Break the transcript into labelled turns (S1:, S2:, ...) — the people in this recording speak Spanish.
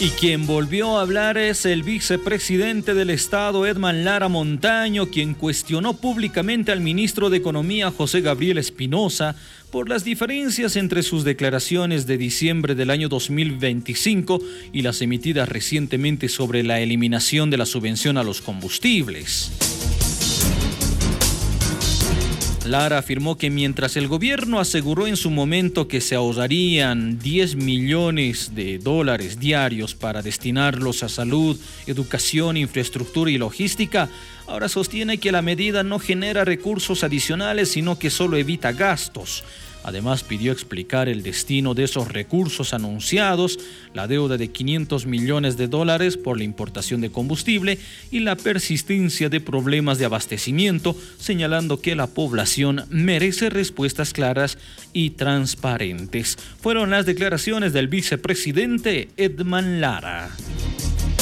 S1: Y quien volvió a hablar es el vicepresidente del Estado, Edman Lara Montaño, quien cuestionó públicamente al ministro de Economía, José Gabriel Espinosa, por las diferencias entre sus declaraciones de diciembre del año 2025 y las emitidas recientemente sobre la eliminación de la subvención a los combustibles. Lara afirmó que mientras el gobierno aseguró en su momento que se ahorrarían 10 millones de dólares diarios para destinarlos a salud, educación, infraestructura y logística, ahora sostiene que la medida no genera recursos adicionales, sino que solo evita gastos. Además, pidió explicar el destino de esos recursos anunciados, la deuda de 500 millones de dólares por la importación de combustible y la persistencia de problemas de abastecimiento, señalando que la población merece respuestas claras y transparentes. Fueron las declaraciones del vicepresidente Edman Lara.